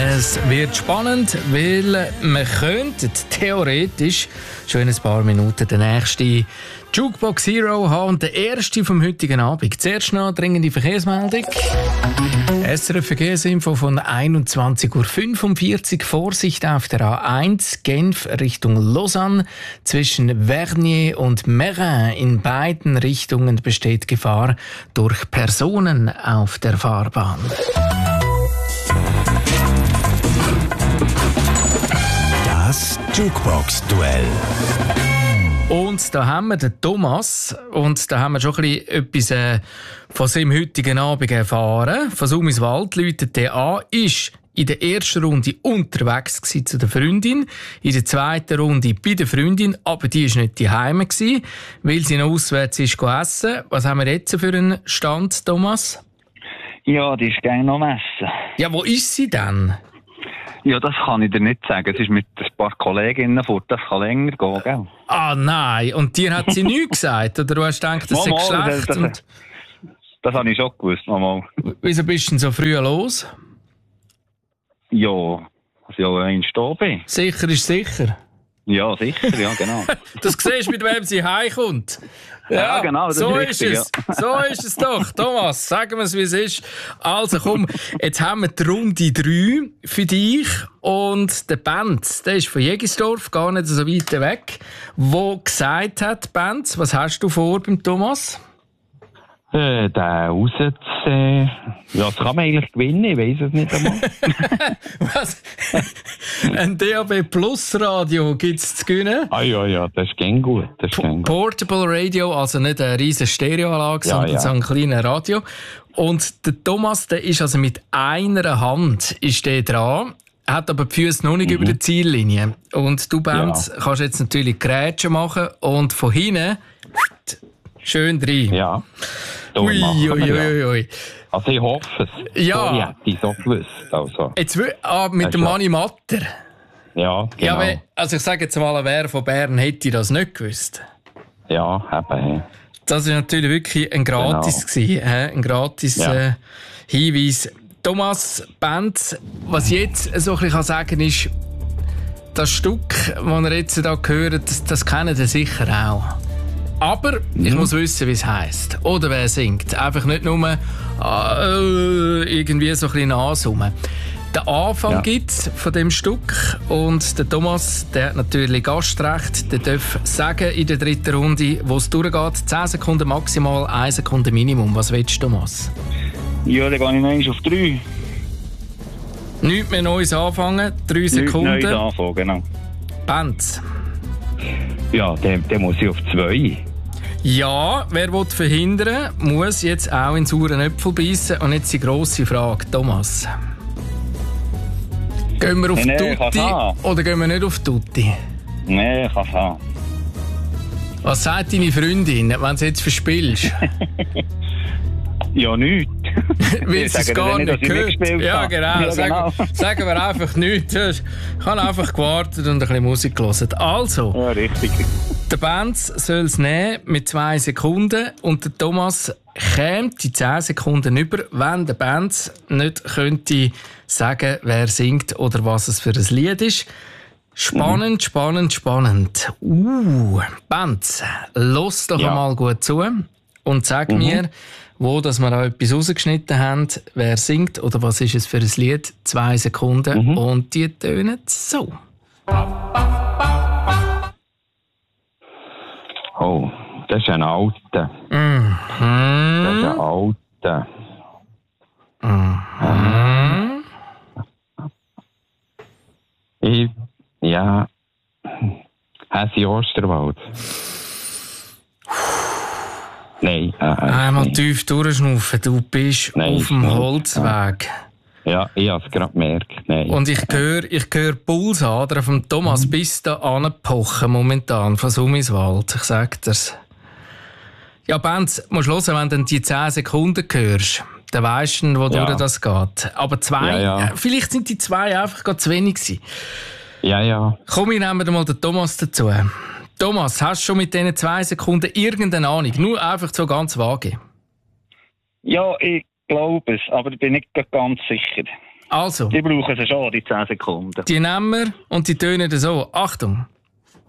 Es wird spannend, weil man könnte theoretisch schon in ein paar Minuten den nächsten Jukebox Hero haben und der erste vom heutigen Abend. Zuerst noch dringende Verkehrsmeldung. SRF Verkehrsinfo von 21.45 Uhr. Vorsicht auf der A1 Genf Richtung Lausanne. Zwischen Vernier und Meyrin in beiden Richtungen besteht Gefahr durch Personen auf der Fahrbahn. Das Jukebox-Duell. Und da haben wir den Thomas und da haben wir schon ein bisschen etwas von seinem heutigen Abend erfahren. Von Sumiswald läutet der an, ist in der ersten Runde unterwegs gewesen zu der Freundin, in der zweiten Runde bei der Freundin, aber die war nicht daheim gewesen, weil sie noch auswärts ist essen. Was haben wir jetzt für einen Stand, Thomas? Ja, die ist gerne am Essen. Ja, wo ist sie denn? Ja, das kann ich dir nicht sagen. Es ist mit ein paar Kolleginnen fort, das kann länger gehen, gell? Ah nein, und dir hat sie nichts gesagt? Oder du hast gedacht, das sei schlecht? Das habe ich schon gewusst, Mama. Wieso bist du denn so früh los? Ja, dass ich auch eins da bin. Sicher ist sicher. Ja, sicher, ja, genau. Das siehst du, mit wem sie heimkommt. Ja, genau, das so ist richtig, es. Ja. So ist es doch. Thomas, sagen wir es, wie es ist. Also komm, jetzt haben wir die Runde 3 für dich. Und der Benz, der ist von Jägisdorf, gar nicht so weit weg, wo gesagt hat, Benz, was hast du vor beim Thomas? Den rauszuziehen. Ja, das kann man eigentlich gewinnen, ich weiss es nicht einmal. Was? Ein DAB Plus Radio gibt es zu gewinnen? Ah ja, das ist gern gut. Das ist gern gut. Portable Radio, also nicht eine riesige Stereoanlage, sondern so ein kleines Radio. Und der Thomas, der ist also mit einer Hand ist der dran, hat aber die Füße noch nicht über der Ziellinie. Und du, Benz, kannst jetzt natürlich Grätschen machen und von hinten schön rein. Ja. Ui. Also ich hoffe es. Ja. Sorry, hätte ich so gewusst. Also. Jetzt mit dem Manni Matter. Ja, genau. Ja, also ich sage jetzt mal, wer von Bern hätte das nicht gewusst? Ja, eben. Das war natürlich wirklich ein Gratis gewesen, ein gratis Hinweis. Thomas, Benz, was ich jetzt so ein bisschen sagen kann, ist, das Stück, das ihr jetzt hier hört, das kennt ihr sicher auch. Aber ich muss wissen, wie es heisst. Oder wer singt. Einfach nicht nur irgendwie so ein bisschen ansummen. Den Anfang gibt es von dem Stück. Und der Thomas, der hat natürlich Gastrecht. Der darf sagen in der dritten Runde, wo es durchgeht. 10 Sekunden maximal, 1 Sekunde Minimum. Was willst du, Thomas? Ja, dann gehe ich noch eins auf 3. Nichts mehr Neues anfangen. 3 Sekunden. Nichts Neues anfangen, genau. Benz. Ja, dann muss ich auf 2. Ja, wer will verhindern, muss jetzt auch in sauren Äpfel beißen. Und jetzt die grosse Frage, Thomas. Gehen wir auf Tutti oder gehen wir nicht auf Tutti? Nein, ich kann es haben. Was sagt deine Freundin, wenn du jetzt verspielst? Ja, nichts. Weil sie es gar nicht gehört. Ja, genau. Ja, genau. Sagen wir einfach nichts. Ich habe einfach gewartet und ein bisschen Musik gehört. Also, ja, richtig. Der Benz soll es nehmen mit 2 Sekunden und der Thomas käme die 10 Sekunden über, wenn der Benz nicht könnte sagen, wer singt oder was es für ein Lied ist. Spannend. Benz, los doch einmal gut zu und sag mir, wo dass wir auch etwas rausgeschnitten haben, wer singt oder was ist es für ein Lied. 2 Sekunden und die tönen so. Oh, das ist ein alter. Das ist ein alter. Häsi Osterwald. Nein. Einmal tief durchschnaufen, du bist auf dem Holzweg. Ja, ich habe es gerade gemerkt. Nein. Und ich höre Pulsadern vom Thomas bis da anpochen momentan von Sumiswald. Ich sag dir's. Ja, Benz, musst du hören, wenn du die 10 Sekunden hörst, dann weisst du, wodurch das geht. Aber 2, vielleicht sind die 2 einfach gerade zu wenig gewesen. Ja. Komm, wir nehmen mal den Thomas dazu. Thomas, hast du schon mit diesen 2 Sekunden irgendeine Ahnung? Nur einfach so ganz vage. Ja, ich glaube es, aber ich bin nicht ganz sicher. Also, Die brauchen sie schon, die 10 Sekunden. die nehmen wir und die tönen so. Achtung.